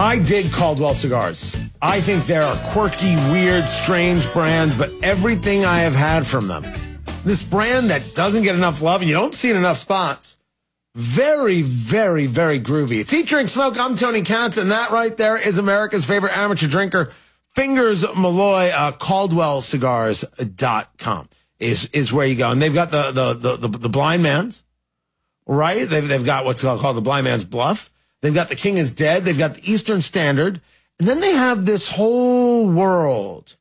I dig Caldwell cigars. I think they're a quirky, weird, strange brand, but everything I have had from them, this brand that doesn't get enough love, and you don't see it in enough spots, very, very, very groovy. It's Eat, Drink, Smoke. I'm Tony Katz, and that right there is America's favorite amateur drinker, Fingers Malloy. CaldwellCigars.com is where you go. And they've got the Blind Man's, right? They've got what's called the Blind Man's Bluff. They've got the King is Dead. They've got the Eastern Standard. And then they have this whole world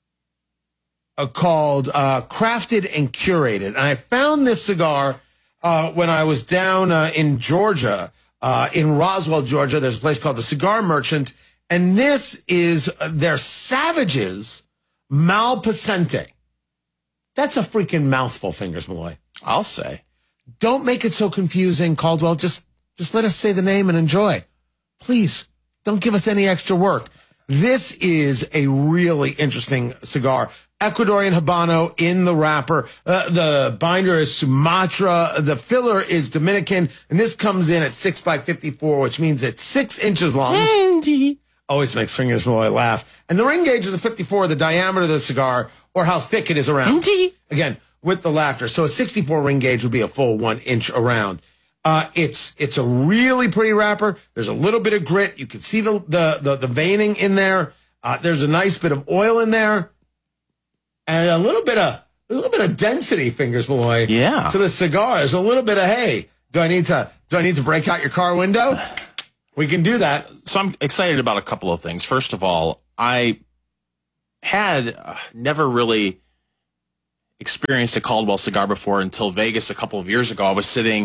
called Crafted and Curated. And I found this cigar when I was down in Georgia, in Roswell, Georgia. There's a place called the Cigar Merchant. And this is their Savages Malpasente. That's a freaking mouthful, Fingers Malloy. I'll say. Don't make it so confusing, Caldwell. Just let us say the name and enjoy. Please, don't give us any extra work. This is a really interesting cigar. Ecuadorian Habano in the wrapper. The binder is Sumatra. The filler is Dominican. And this comes in at 6x54, which means it's 6 inches long. Andy. Always makes Fingers Malloy laugh. And the ring gauge is a 54, the diameter of the cigar, or how thick it is around. Andy. Again, with the laughter. So a 64 ring gauge would be a full 1 inch around. It's a really pretty wrapper. There's a little bit of grit. You can see the veining in there. There's a nice bit of oil in there, and a little bit of density, Fingers Malloy. Yeah. To the cigar. There's a little bit of, hey, do I need to break out your car window? We can do that. So I'm excited about a couple of things. First of all, I had never really experienced a Caldwell cigar before until Vegas a couple of years ago. I was sitting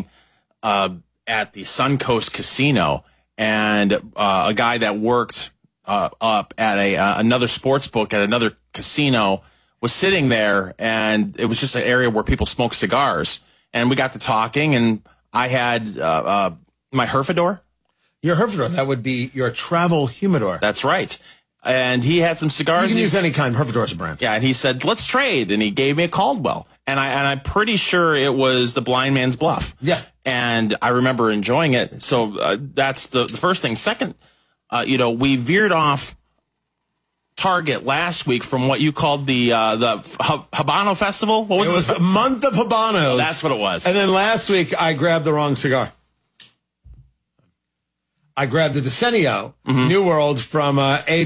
at the Suncoast Casino, and a guy that worked up at another sports book at another casino was sitting there, and it was just an area where people smoke cigars. And we got to talking, and I had my Herfador. Your Herfador, that would be your travel humidor. That's right. And he had some cigars. You can use any kind. Herfador's a brand. Yeah, and he said, let's trade. And he gave me a Caldwell. And I'm pretty sure it was the Blind Man's Bluff. Yeah. And I remember enjoying it. So that's the first thing. Second, we veered off target last week from what you called the Habano Festival. What was it? It was a month of Habanos. That's what it was. And then last week, I grabbed the wrong cigar. I grabbed the Decenio New World from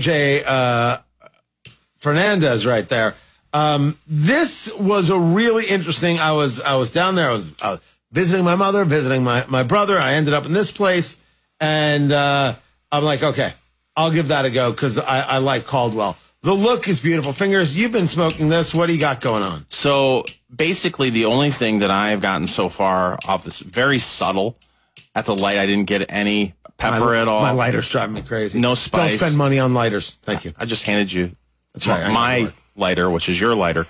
AJ Fernandez right there. This was a really interesting. I was down there. I was visiting my mother, visiting my brother. I ended up in this place, and I'm like, okay, I'll give that a go because I like Caldwell. The look is beautiful. Fingers, you've been smoking this. What do you got going on? So basically, the only thing that I have gotten so far off this very subtle at the light, I didn't get any pepper at all. My lighters driving me crazy. No spice. Don't spend money on lighters. Thank you. I just handed you That's right. my lighter, which is your lighter.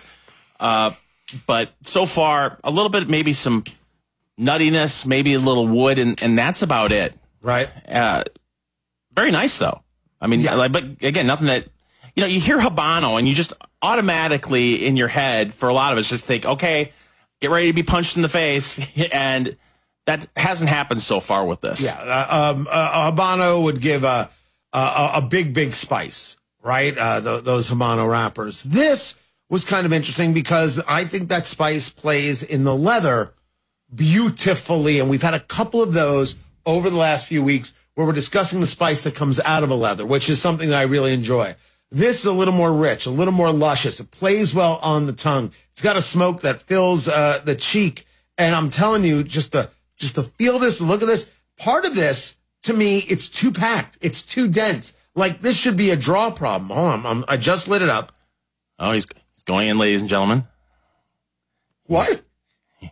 But so far, a little bit, maybe some nuttiness, maybe a little wood, and that's about it. Right. Very nice, though. I mean, yeah. But again, nothing that, you hear Habano, and you just automatically in your head, for a lot of us, just think, okay, get ready to be punched in the face, and that hasn't happened so far with this. Yeah, Habano would give a big spice, right? Those Habano wrappers. This was kind of interesting because I think that spice plays in the leather beautifully, and we've had a couple of those over the last few weeks where we're discussing the spice that comes out of a leather, which is something that I really enjoy. This is a little more rich, a little more luscious. It plays well on the tongue. It's got a smoke that fills the cheek, and I'm telling you, just to feel this, look at this. Part of this, to me, it's too packed. It's too dense. Like, this should be a draw problem. Hold on, I just lit it up. Oh, he's going in, ladies and gentlemen. What? I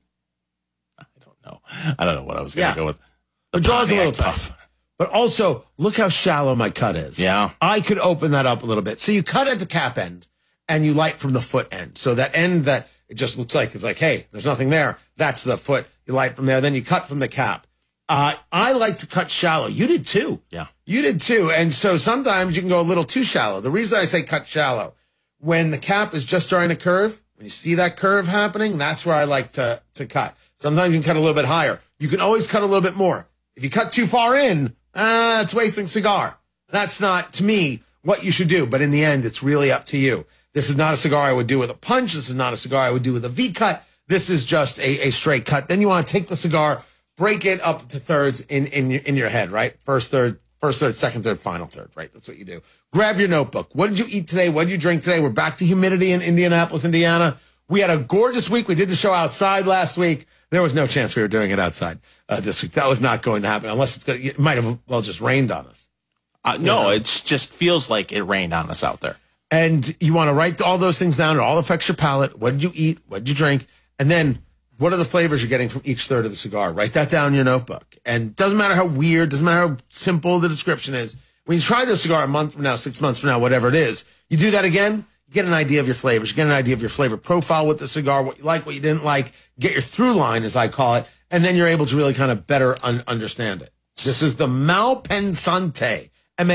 don't know what I was going to go with. The draw's a little Pontiac tough. But also, look how shallow my cut is. Yeah. I could open that up a little bit. So you cut at the cap end, and you light from the foot end. So that end that it just looks like, it's like, hey, there's nothing there. That's the foot. You light from there. Then you cut from the cap. I like to cut shallow. You did too. Yeah. You did too. And so sometimes you can go a little too shallow. The reason I say cut shallow, when the cap is just starting to curve, when you see that curve happening, that's where I like to cut. Sometimes you can cut a little bit higher. You can always cut a little bit more. If you cut too far in, it's wasting cigar. That's not, to me, what you should do. But in the end, it's really up to you. This is not a cigar I would do with a punch. This is not a cigar I would do with a V-cut. This is just a straight cut. Then you want to take the cigar, break it up to thirds in your head, right? First third, second third, final third, right? That's what you do. Grab your notebook. What did you eat today? What did you drink today? We're back to humidity in Indianapolis, Indiana. We had a gorgeous week. We did the show outside last week. There was no chance we were doing it outside this week. That was not going to happen unless it might have well just rained on us. No, it just feels like it rained on us out there. And you want to write all those things down. It all affects your palate. What did you eat? What did you drink? And then what are the flavors you're getting from each third of the cigar? Write that down in your notebook. And doesn't matter how weird, doesn't matter how simple the description is. When you try this cigar a month from now, 6 months from now, whatever it is, you do that again, you get an idea of your flavors. You get an idea of your flavor profile with the cigar, what you like, what you didn't like, get your through line, as I call it, and then you're able to really kind of better understand it. This is the Malpensante,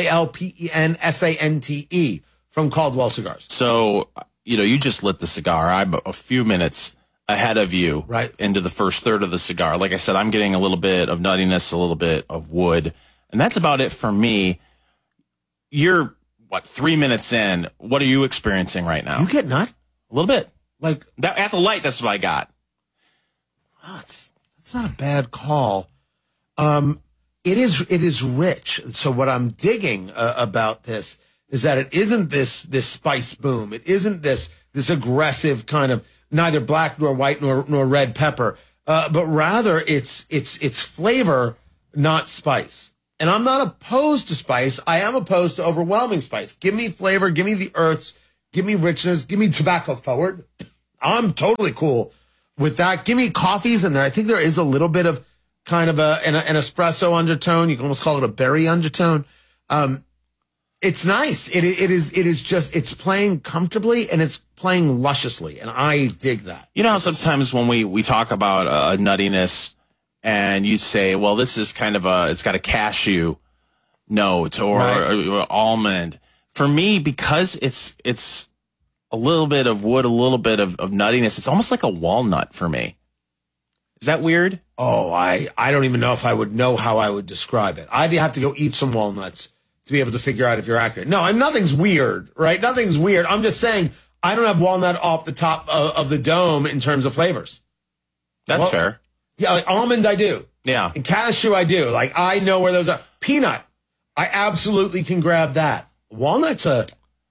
Malpensante from Caldwell Cigars. So, you just lit the cigar. I'm a few minutes ahead of you right into the first third of the cigar. Like I said, I'm getting a little bit of nuttiness, a little bit of wood, and that's about it for me. You're, 3 minutes in? What are you experiencing right now? You get nut? A little bit. Like that, at the light, that's what I got. Oh, that's not a bad call. It is rich. So what I'm digging about this is that it isn't this spice boom. It isn't this aggressive kind of neither black nor white nor red pepper, but rather it's flavor, not spice. And I'm not opposed to spice. I am opposed to overwhelming spice. Give me flavor, give me the earths, give me richness, give me tobacco forward. I'm totally cool with that. Give me coffees in there. I think there is a little bit of kind of an espresso undertone. You can almost call it a berry undertone. It's nice. It is just, it's playing comfortably and it's playing lusciously. And I dig that. You know, sometimes when we talk about nuttiness and you say, well, this is kind of it's got a cashew note or almond. For me, because it's a little bit of wood, a little bit of nuttiness, it's almost like a walnut for me. Is that weird? Oh, I don't even know if I would know how I would describe it. I'd have to go eat some walnuts to be able to figure out if you're accurate. No, nothing's weird, right? Nothing's weird. I'm just saying I don't have walnut off the top of the dome in terms of flavors. That's fair. Yeah, like almond I do. Yeah. And cashew I do. Like I know where those are. Peanut, I absolutely can grab that. Walnut's for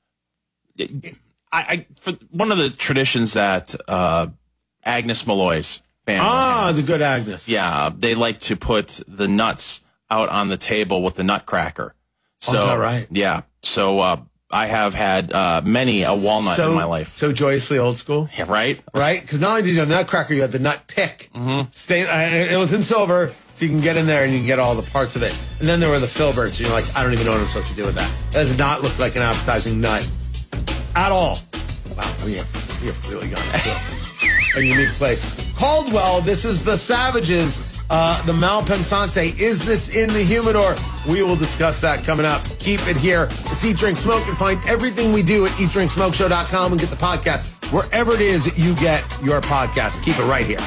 one of the traditions that Agnes Malloy's family has. The good Agnes. Yeah, they like to put the nuts out on the table with the nutcracker. So, is that right? Yeah. So I have had many a walnut in my life. So joyously old school. Yeah, right? Right? Because not only did you have nutcracker, you had the nut pick. It was in silver, so you can get in there and you can get all the parts of it. And then there were the filberts, and you're like, I don't even know what I'm supposed to do with that. That does not look like an appetizing nut at all. Wow, you've really gone to a unique place. Caldwell, this is the Savages. The Malpensante. Is this in the humidor? We will discuss that coming up. Keep it here. It's Eat, Drink, Smoke, and find everything we do at eatdrinksmokeshow.com and get the podcast wherever it is you get your podcast. Keep it right here.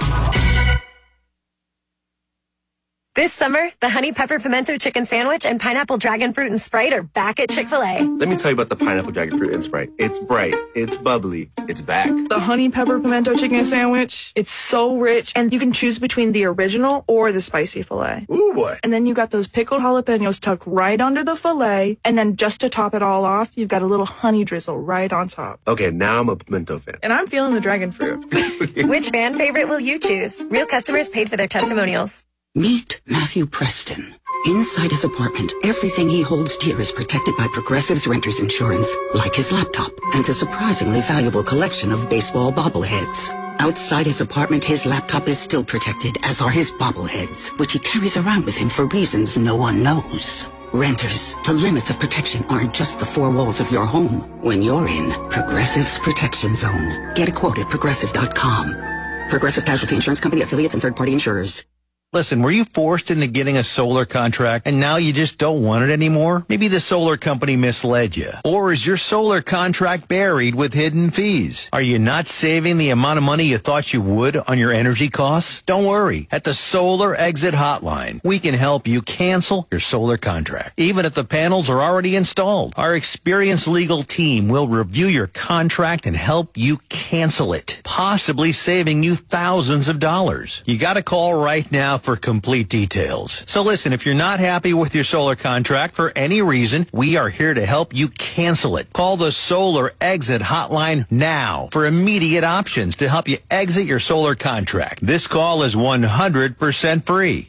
This summer, the Honey Pepper Pimento Chicken Sandwich and Pineapple Dragon Fruit and Sprite are back at Chick-fil-A. Let me tell you about the Pineapple Dragon Fruit and Sprite. It's bright, it's bubbly, it's back. The Honey Pepper Pimento Chicken Sandwich, it's so rich, and you can choose between the original or the spicy filet. Ooh, boy. And then you got those pickled jalapenos tucked right under the filet, and then just to top it all off, you've got a little honey drizzle right on top. Okay, now I'm a pimento fan. And I'm feeling the dragon fruit. Which fan favorite will you choose? Real customers paid for their testimonials. Meet Matthew Preston. Inside his apartment, everything he holds dear is protected by Progressive's Renters Insurance, like his laptop and a surprisingly valuable collection of baseball bobbleheads. Outside his apartment, his laptop is still protected, as are his bobbleheads, which he carries around with him for reasons no one knows. Renters, the limits of protection aren't just the four walls of your home. When you're in Progressive's Protection Zone, get a quote at Progressive.com. Progressive Casualty Insurance Company, affiliates, and third-party insurers. Listen, were you forced into getting a solar contract and now you just don't want it anymore? Maybe the solar company misled you. Or is your solar contract buried with hidden fees? Are you not saving the amount of money you thought you would on your energy costs? Don't worry. At the Solar Exit Hotline, we can help you cancel your solar contract, even if the panels are already installed. Our experienced legal team will review your contract and help you cancel it, possibly saving you thousands of dollars. You got to call right now for complete details. So listen, if you're not happy with your solar contract for any reason, we are here to help you cancel it. Call the Solar Exit Hotline now for immediate options to help you exit your solar contract. This call is 100% free.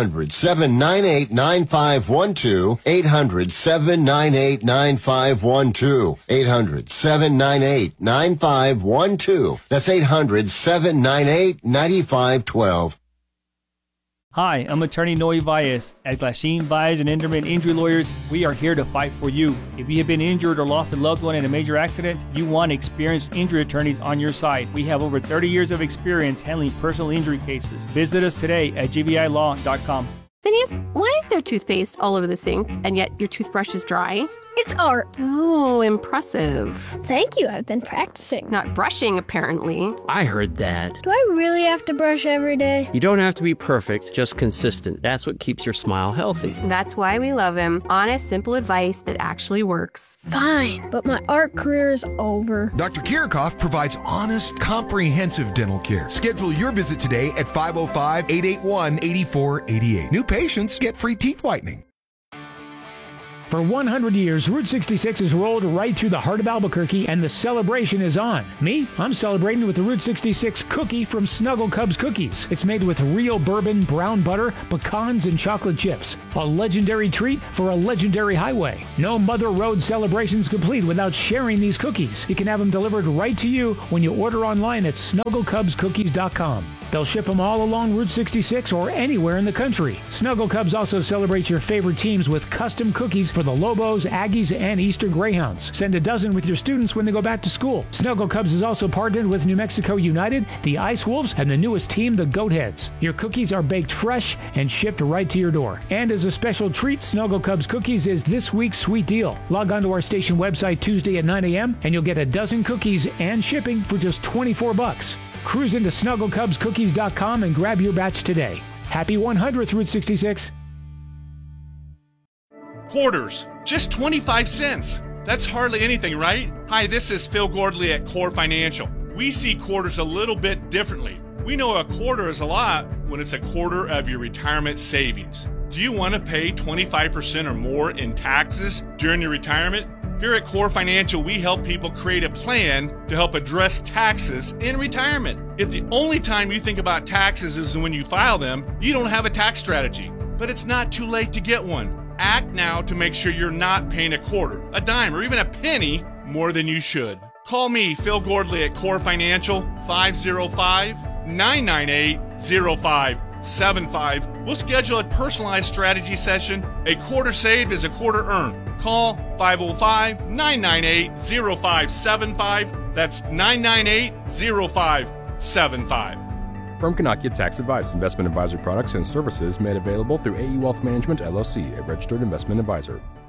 800-798-9512. 800-798-9512. 800-798-9512. That's 800-798-9512. Hi, I'm attorney Noe Valles. At Glasheen, Valles and Enderman Injury Lawyers, we are here to fight for you. If you have been injured or lost a loved one in a major accident, you want experienced injury attorneys on your side. We have over 30 years of experience handling personal injury cases. Visit us today at gvilaw.com. Phineas, why is there toothpaste all over the sink, and yet your toothbrush is dry? It's art. Oh, impressive. Thank you, I've been practicing. Not brushing, apparently. I heard that. Do I really have to brush every day? You don't have to be perfect, just consistent. That's what keeps your smile healthy. That's why we love him. Honest, simple advice that actually works. Fine, but my art career is over. Dr. Kirikoff provides honest, comprehensive dental care. Schedule your visit today at 505-881-8488. New patients get free teeth whitening. For 100 years, Route 66 has rolled right through the heart of Albuquerque, and the celebration is on. Me, I'm celebrating with the Route 66 cookie from Snuggle Cubs Cookies. It's made with real bourbon, brown butter, pecans, and chocolate chips. A legendary treat for a legendary highway. No Mother Road celebration's complete without sharing these cookies. You can have them delivered right to you when you order online at snugglecubscookies.com. They'll ship them all along Route 66 or anywhere in the country. Snuggle Cubs also celebrates your favorite teams with custom cookies for the Lobos, Aggies, and Eastern Greyhounds. Send a dozen with your students when they go back to school. Snuggle Cubs is also partnered with New Mexico United, the Ice Wolves, and the newest team, the Goatheads. Your cookies are baked fresh and shipped right to your door. And as a special treat, Snuggle Cubs Cookies is this week's sweet deal. Log on to our station website Tuesday at 9 a.m. and you'll get a dozen cookies and shipping for just $24. Cruise into snugglecubscookies.com and grab your batch today. Happy 100th Route 66. Quarters, just 25 cents. That's hardly anything, right? Hi, this is Phil Gordley at Core Financial. We see quarters a little bit differently. We know a quarter is a lot when it's a quarter of your retirement savings. Do you want to pay 25% or more in taxes during your retirement? Here at Core Financial, we help people create a plan to help address taxes in retirement. If the only time you think about taxes is when you file them, you don't have a tax strategy. But it's not too late to get one. Act now to make sure you're not paying a quarter, a dime, or even a penny more than you should. Call me, Phil Gordley, at Core Financial, 505-998-0575. We'll schedule a personalized strategy session. A quarter saved is a quarter earned. Call 505-998-0575. That's 998-0575. Firm cannot get tax advice. Investment advisory products and services made available through AE Wealth Management, LLC, a registered investment advisor.